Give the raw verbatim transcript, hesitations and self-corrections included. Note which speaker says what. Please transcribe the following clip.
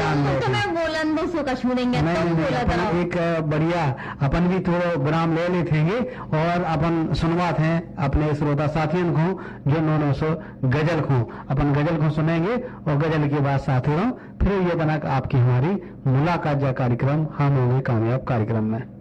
Speaker 1: जान ले
Speaker 2: तो मैं बोलन दो सौ का छोड़ेंगे।
Speaker 1: नहीं
Speaker 2: तुम
Speaker 1: नहीं
Speaker 2: बोला
Speaker 1: अपन
Speaker 2: था
Speaker 1: एक बढ़िया अपन भी थोड़ा विराम ले लेते और अपन सुनवात हैं अपने श्रोता साथियों को जो नौ नौ सौ गजल को अपन गजल को सुनेंगे और गजल के बाद साथियों फिर ये बना आपकी हमारी मुलाकात जा कार्यक्रम हम होंगे कामयाब कार्यक्रम में।